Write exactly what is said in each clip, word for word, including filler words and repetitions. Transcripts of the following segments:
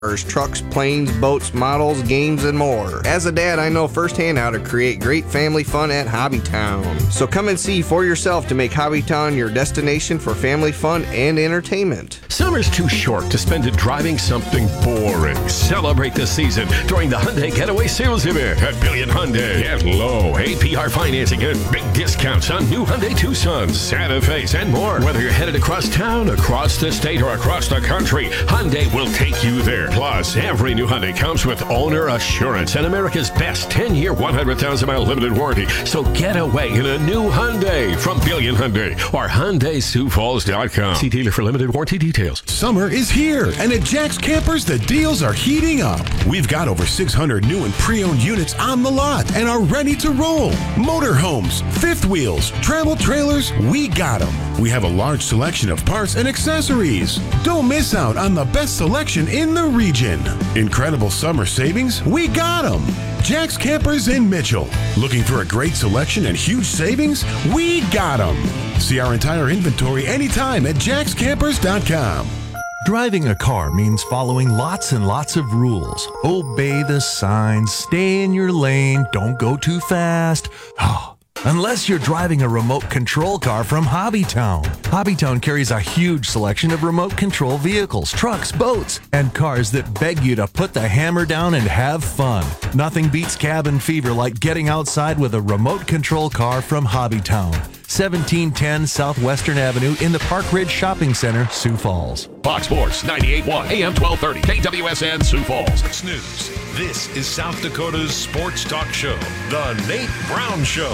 trucks, planes, boats, models, games, and more. As a dad, I know firsthand how to create great family fun at Hobbytown. So come and see for yourself to make Hobbytown your destination for family fun and entertainment. Summer's too short to spend it driving something boring. Celebrate the season during the Hyundai Getaway Sales Event at Billion Hyundai. Get low A P R financing and big discounts on new Hyundai Tucsons, Santa Fe's, and more. Whether you're headed across town, across the state, or across the country, Hyundai will take you there. Plus, every new Hyundai comes with owner assurance and America's best ten-year, one hundred thousand mile limited warranty. So get away in a new Hyundai from Billion Hyundai or Hyundai Sioux Falls dot com. See dealer for limited warranty details. Summer is here, and at Jack's Campers, the deals are heating up. We've got over six hundred new and pre-owned units on the lot and are ready to roll. Motorhomes, fifth wheels, travel trailers, we got them. We have a large selection of parts and accessories. Don't miss out on the best selection in the region. Incredible summer savings, we got them. Jack's Campers in Mitchell. Looking for a great selection and huge savings? We got them. See our entire inventory anytime at jacks campers dot com. Driving a car means following lots and lots of rules. Obey the signs, stay in your lane, don't go too fast. Unless you're driving a remote control car from Hobbytown. Hobbytown carries a huge selection of remote control vehicles, trucks, boats, and cars that beg you to put the hammer down and have fun. Nothing beats cabin fever like getting outside with a remote control car from Hobbytown. seventeen ten Southwestern Avenue in the Park Ridge Shopping Center, Sioux Falls. Fox Sports ninety-eight point one A M twelve thirty K W S N Sioux Falls. News. This is South Dakota's sports talk show, The Nate Brown Show.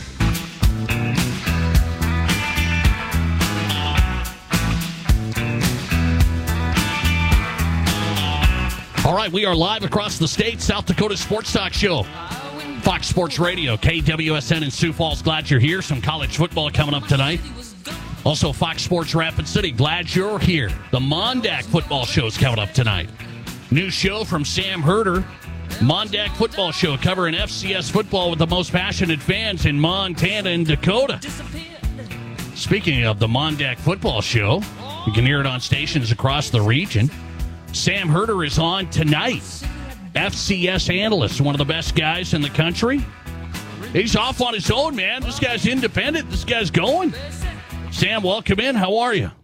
All right, we are live across the state, South Dakota Sports Talk Show. Fox Sports Radio, K W S N in Sioux Falls. Glad you're here. Some college football coming up tonight. Also, Fox Sports Rapid City. Glad you're here. The Mondac football show is coming up tonight. New show from Sam Herder. Mondac football show covering F C S football with the most passionate fans in Montana and Dakota. Speaking of the Mondac football show, you can hear it on stations across the region. Sam Herder is on tonight. F C S analyst, one of the best guys in the country. He's off on his own, man. This guy's independent. This guy's going. Sam, welcome in. How are you?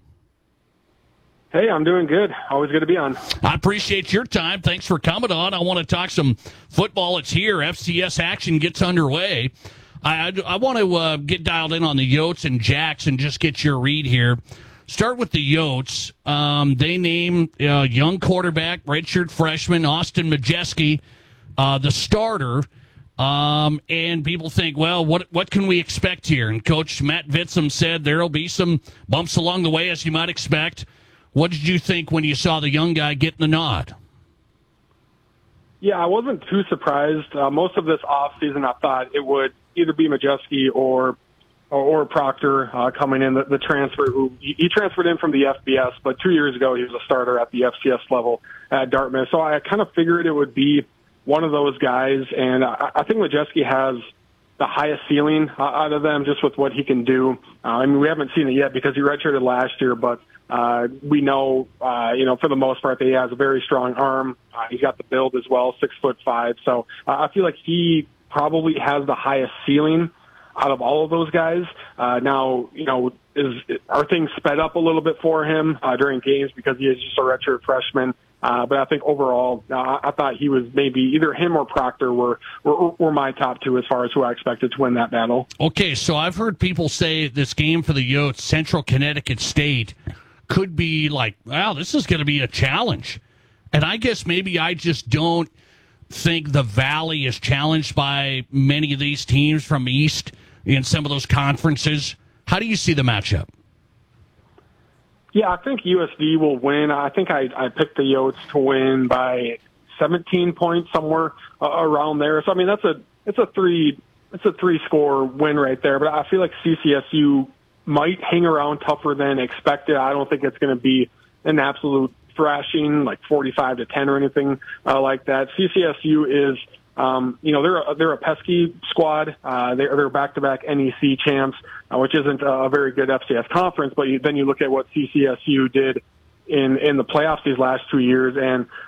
Hey, I'm doing good. Always good to be on. I appreciate your time. Thanks for coming on. I want to talk some football. It's here. F C S action gets underway. I, I, I want to uh, get dialed in on the Yotes and Jacks and just get your read here. Start with the Yotes. Um, they name uh, young quarterback, redshirt freshman, Austin Majeski, uh, the starter. Um, and people think, well, what what can we expect here? And Coach Matt Vitzum said there will be some bumps along the way, as you might expect. What did you think when you saw the young guy getting the nod? Yeah, I wasn't too surprised. Uh, most of this offseason, I thought it would either be Majeski or or Proctor uh, coming in, the, the transfer who he, he transferred in from the F B S, but two years ago he was a starter at the F C S level at Dartmouth. So I kind of figured it would be one of those guys, and I, I think Majeski has the highest ceiling uh, out of them just with what he can do. Uh, I mean, we haven't seen it yet because he redshirted last year, but uh, we know, uh, you know, for the most part that he has a very strong arm. Uh, he's got the build as well, six foot five. So uh, I feel like he probably has the highest ceiling out of all of those guys. Uh, now, you know, is are things sped up a little bit for him uh, during games because he is just a redshirt freshman? Uh, but I think overall, uh, I thought he was maybe either him or Proctor were, were were my top two as far as who I expected to win that battle. Okay, so I've heard people say this game for the Yotes, Central Connecticut State, could be like, wow, this is going to be a challenge. And I guess maybe I just don't think the Valley is challenged by many of these teams from East in some of those conferences. How do you see the matchup? Yeah, I think U S D will win. I think I, I picked the Yotes to win by seventeen points, somewhere uh, around there. So I mean, that's a it's a three it's a three score win right there. But I feel like C C S U might hang around tougher than expected. I don't think it's going to be an absolute thrashing like forty-five to ten or anything uh, like that. C C S U is. Um, you know, they're a, they're a pesky squad. Uh, they're, they're back-to-back N E C champs, uh, which isn't a very good F C S conference. But you, then you look at what C C S U did in, in the playoffs these last two years, and